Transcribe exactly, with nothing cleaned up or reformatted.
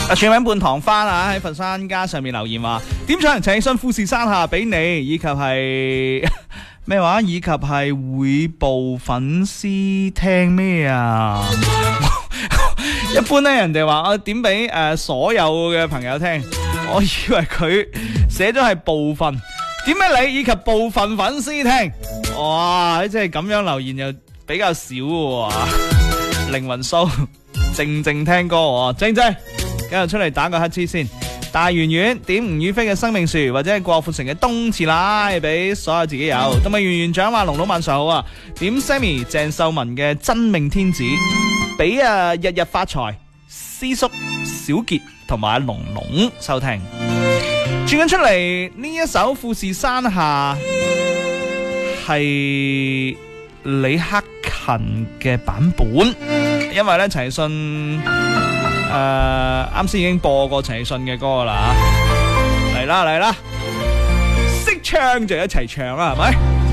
全名半糖花啊，喺佛山街上面留言話點唱陳奕迅富士山下俾你，以及係咩話，以及係會部粉絲聽咩啊？一般咧，人哋話我點俾誒所有嘅朋友聽，我以為佢寫咗係部分，點解你以及部分粉絲聽？哇，即係咁樣留言又比較少喎。靈魂蘇靜靜聽歌喎，靜靜今日出嚟打個乞嗤先。大圓圓點吳雨霏嘅生命樹，或者係郭富城嘅冬次奶俾所有自己有。同埋圓圓長話龍佬晚上好啊，點 Sammy 鄭秀文嘅真命天子，俾啊日日發財師叔小傑同埋阿龍龍收聽。轉緊出嚟呢一首富士山下係李克勤嘅版本，因為咧陳奕迅誒啱先已經播過陳奕迅嘅歌啦，嚟啦嚟啦，識唱就一齊唱啦，係咪？